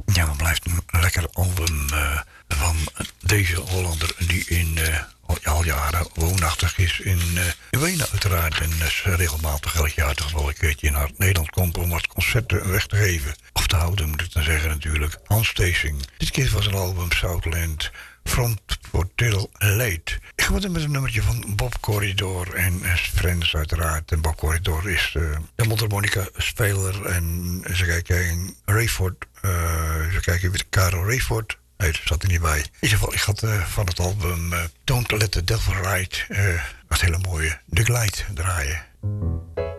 Ja, het blijft een lekker album van deze Hollander die al jaren woonachtig is in Wenen uiteraard. En regelmatig elk jaar toch wel een keertje naar Nederland komt om wat concerten weg te geven. Of te houden moet ik dan zeggen natuurlijk. Hans Stacing. Dit keer was een album Southland. Front for Till Late. Ik ga met een nummertje van Bob Corridor en Friends uiteraard. En Bob Corridor is de mondharmonica speler en ze kijken Rayford. Ze kijken weer Caro Rayford. Nee, dat zat er niet bij. In ieder geval, ik had van het album Don't Let the Devil Ride wat hele mooie The Glide draaien.